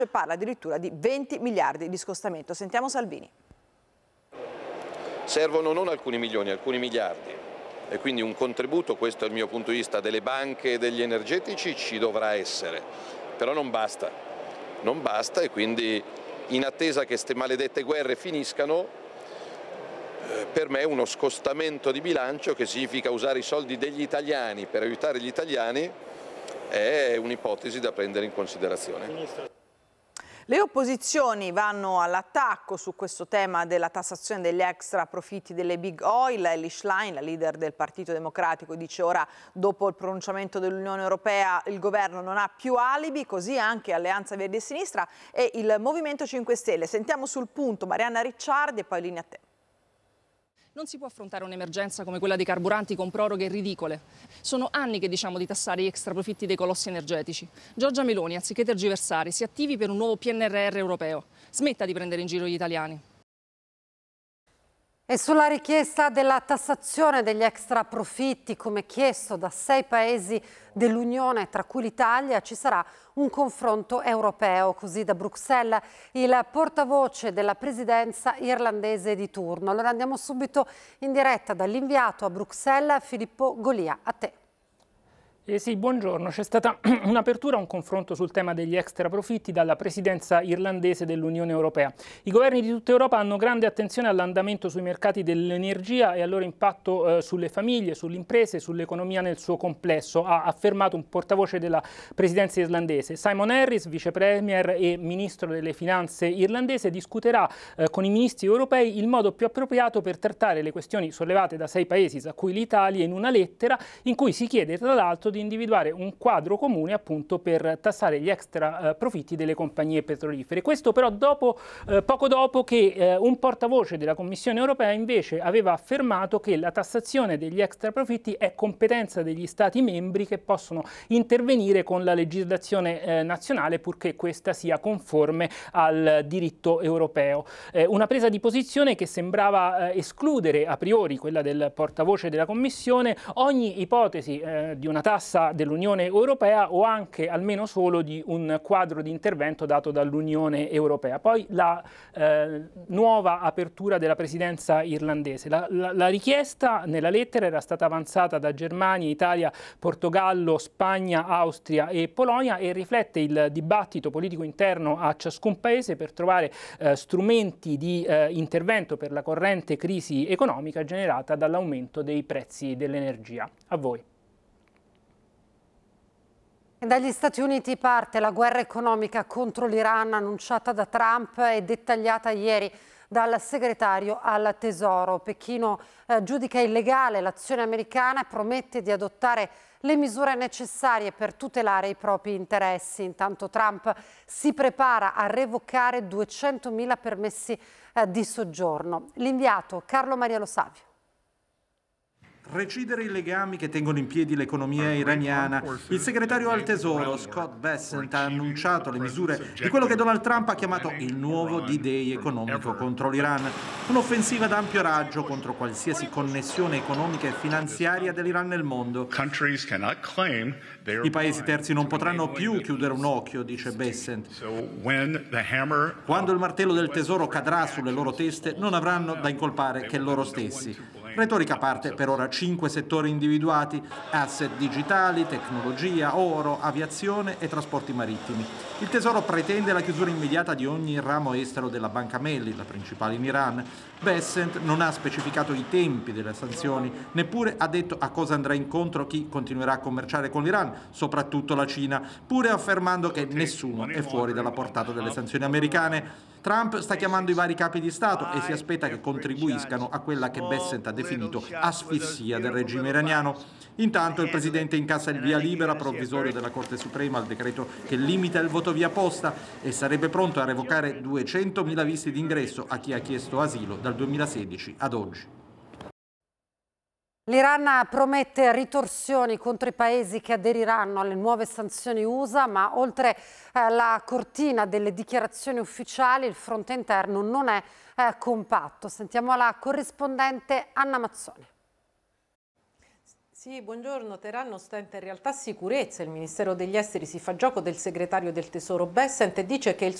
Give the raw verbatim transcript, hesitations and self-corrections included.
parla addirittura di venti miliardi di scostamento. Sentiamo Salvini. Servono non alcuni milioni, alcuni miliardi e quindi un contributo, questo è il mio punto di vista, delle banche e degli energetici ci dovrà essere, però non basta, non basta e quindi in attesa che queste maledette guerre finiscano, eh, per me uno scostamento di bilancio, che significa usare i soldi degli italiani per aiutare gli italiani, è un'ipotesi da prendere in considerazione. Le opposizioni vanno all'attacco su questo tema della tassazione degli extra profitti delle big oil. Elly Schlein, la leader del Partito Democratico, dice ora, dopo il pronunciamento dell'Unione Europea, il governo non ha più alibi, così anche Alleanza Verdi e Sinistra e il Movimento cinque Stelle. Sentiamo sul punto Marianna Ricciardi e poi linea a te. Non si può affrontare un'emergenza come quella dei carburanti con proroghe ridicole. Sono anni che diciamo di tassare gli extraprofitti dei colossi energetici. Giorgia Meloni, anziché tergiversare, si attivi per un nuovo P N R R europeo. Smetta di prendere in giro gli italiani. E sulla richiesta della tassazione degli extraprofitti, come chiesto da sei paesi dell'Unione, tra cui l'Italia, ci sarà un confronto europeo, così da Bruxelles il portavoce della presidenza irlandese di turno. Allora andiamo subito in diretta dall'inviato a Bruxelles, Filippo Golia. A te. Eh sì, buongiorno. C'è stata un'apertura a un confronto sul tema degli extraprofitti dalla presidenza irlandese dell'Unione Europea. I governi di tutta Europa hanno grande attenzione all'andamento sui mercati dell'energia e al loro impatto eh, sulle famiglie, sulle imprese, sull'economia nel suo complesso, ha affermato un portavoce della presidenza irlandese. Simon Harris, vice premier e ministro delle finanze irlandese, discuterà eh, con i ministri europei il modo più appropriato per trattare le questioni sollevate da sei paesi, tra cui l'Italia, in una lettera in cui si chiede tra l'altro di individuare un quadro comune appunto per tassare gli extra eh, profitti delle compagnie petrolifere. Questo però dopo, eh, poco dopo che eh, un portavoce della Commissione europea invece aveva affermato che la tassazione degli extra profitti è competenza degli Stati membri che possono intervenire con la legislazione eh, nazionale purché questa sia conforme al diritto europeo. Eh, una presa di posizione che sembrava eh, escludere a priori, quella del portavoce della Commissione, ogni ipotesi eh, di una tassa dell'Unione Europea o anche almeno solo di un quadro di intervento dato dall'Unione Europea. Poi la eh, nuova apertura della presidenza irlandese. La, la, la richiesta nella lettera era stata avanzata da Germania, Italia, Portogallo, Spagna, Austria e Polonia e riflette il dibattito politico interno a ciascun paese per trovare eh, strumenti di eh, intervento per la corrente crisi economica generata dall'aumento dei prezzi dell'energia. A voi. Dagli Stati Uniti parte la guerra economica contro l'Iran annunciata da Trump e dettagliata ieri dal segretario al Tesoro. Pechino eh, giudica illegale l'azione americana e promette di adottare le misure necessarie per tutelare i propri interessi. Intanto Trump si prepara a revocare duecentomila permessi eh, di soggiorno. L'inviato Carlo Maria Lo Savio. Recidere i legami che tengono in piedi l'economia iraniana. Il segretario al Tesoro, Scott Bessent, ha annunciato le misure di quello che Donald Trump ha chiamato il nuovo D-Day economico contro l'Iran. Un'offensiva ad ampio raggio contro qualsiasi connessione economica e finanziaria dell'Iran nel mondo. I paesi terzi non potranno più chiudere un occhio, dice Bessent. Quando il martello del Tesoro cadrà sulle loro teste, non avranno da incolpare che loro stessi. Retorica a parte, per ora cinque settori individuati: asset digitali, tecnologia, oro, aviazione e trasporti marittimi. Il Tesoro pretende la chiusura immediata di ogni ramo estero della Banca Melli, la principale in Iran. Bessent non ha specificato i tempi delle sanzioni, neppure ha detto a cosa andrà incontro chi continuerà a commerciare con l'Iran, soprattutto la Cina, pure affermando che nessuno è fuori dalla portata delle sanzioni americane. Trump sta chiamando i vari capi di Stato e si aspetta che contribuiscano a quella che Bessent ha definito asfissia del regime iraniano. Intanto il presidente incassa il via libera provvisorio della Corte Suprema al decreto che limita il voto via posta e sarebbe pronto a revocare duecentomila visti d'ingresso a chi ha chiesto asilo dal duemilasedici ad oggi. L'Iran promette ritorsioni contro i paesi che aderiranno alle nuove sanzioni U S A, ma oltre eh, la cortina delle dichiarazioni ufficiali il fronte interno non è eh, compatto. Sentiamo la corrispondente Anna Mazzoni. Sì, buongiorno. Teheran ostenta in realtà sicurezza. Il Ministero degli Esteri si fa gioco del segretario del Tesoro Bessent e dice che il